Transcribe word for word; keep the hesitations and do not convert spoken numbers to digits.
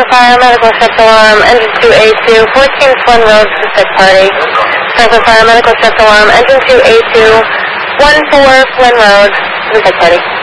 Fire, Medical Check Alarm, Engine two A two, fourteen Flynn Road, Pacific Party. Franklin Fire, Medical Check Alarm, Engine two A two, one four Flynn Road, Pacific Party.